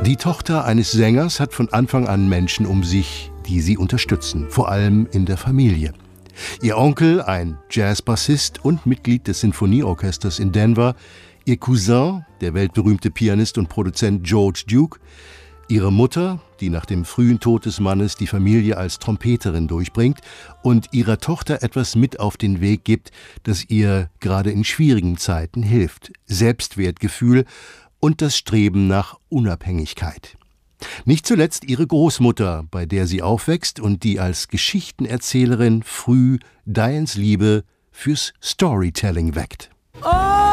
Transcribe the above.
Die Tochter eines Sängers hat von Anfang an Menschen um sich, die sie unterstützen, vor allem in der Familie. Ihr Onkel, ein Jazzbassist und Mitglied des Sinfonieorchesters in Denver, ihr Cousin, der weltberühmte Pianist und Produzent George Duke, ihre Mutter, die nach dem frühen Tod des Mannes die Familie als Trompeterin durchbringt und ihrer Tochter etwas mit auf den Weg gibt, das ihr gerade in schwierigen Zeiten hilft: Selbstwertgefühl und das Streben nach Unabhängigkeit. Nicht zuletzt ihre Großmutter, bei der sie aufwächst und die als Geschichtenerzählerin früh Dianes Liebe fürs Storytelling weckt.